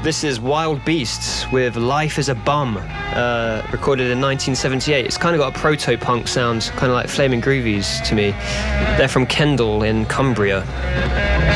This is Wild Beasts with Life is a Bum, recorded in 1978. It's kind of got a proto-punk sound, kind of like Flaming Groovies to me. They're from Kendal in Cumbria.